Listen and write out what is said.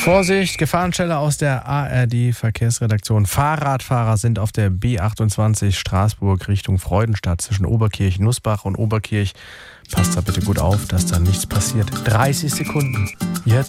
Vorsicht, Gefahrenstelle aus der ARD-Verkehrsredaktion. Fahrradfahrer sind auf der B28 Straßburg Richtung Freudenstadt zwischen Oberkirch, Nussbach und Oberkirch. Passt da bitte gut auf, dass da nichts passiert. 30 Sekunden. Jetzt.